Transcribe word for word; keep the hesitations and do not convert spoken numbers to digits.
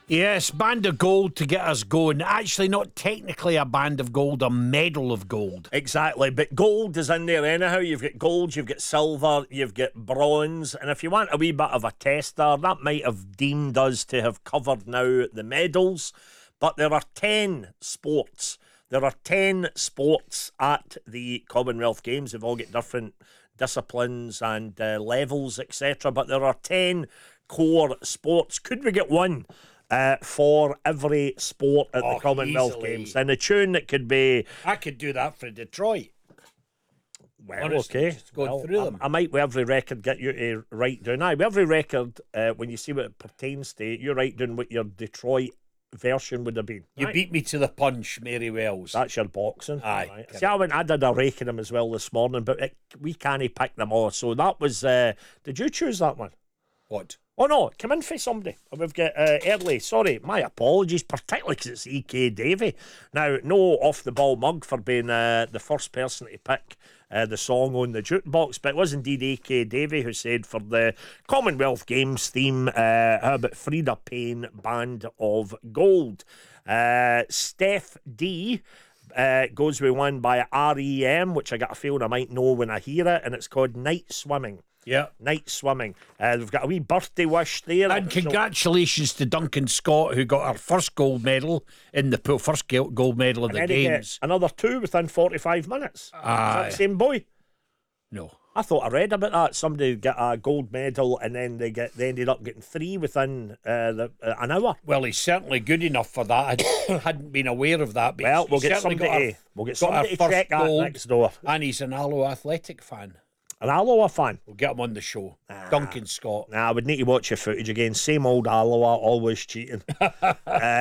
Yes, band of gold to get us going. Actually, not technically a band of gold, a medal of gold. Exactly, but gold is in there anyhow. You've got gold, you've got silver, you've got bronze, and if you want a wee bit of a tester, that might have deemed us to have covered now the medals. But there are ten sports. There are ten sports at the Commonwealth Games. They've all got different disciplines and uh, levels, et cetera. But there are ten core sports. Could we get one uh, for every sport at Oh, the Commonwealth easily. Games? And a tune that could be... I could do that for Detroit. Well, Honestly, okay. just going Well, through I, them. I might, with every record, get you to write down. Aye, with every record, uh, when you see what it pertains to, you write down what your Detroit version would have been. You Aye. beat me to the punch, Mary Wells. That's your boxing. Aye, Right. correct. See, I went, I did a rake of them as well this morning, but it, we can't pick them all. So that was, uh, did you choose that one? What? Oh no, come in for somebody. We've got uh, early. Sorry, my apologies, particularly because it's E K Davey. Now, no off the ball mug for being uh, the first person to pick uh, the song on the jukebox, but it was indeed E K Davey who said for the Commonwealth Games theme, uh, how about Frida Payne, Band of Gold. Uh, Steph D. Uh, goes with one by R E M, which I got a feeling I might know when I hear it, and it's called Night Swimming. Yeah. Night Swimming. Uh, we've got a wee birthday wish there. And congratulations to Duncan Scott, who got our first gold medal in the pool, first gil- gold medal of And the then he games. gets another two within forty-five minutes. Is that the same boy? No. I thought I read about that. Somebody got a gold medal and then they get they ended up getting three within uh, the, uh, an hour. Well, he's certainly good enough for that. I hadn't been aware of that. But Well, he's we'll get certainly somebody. got our- to, we'll get got our somebody to first check that gold, next door. and he's an Allo Athletic fan. An Alloa fan. We'll get him on the show. Duncan Scott. Nah, I would need to watch your footage again. Same old Alloa, always cheating. uh,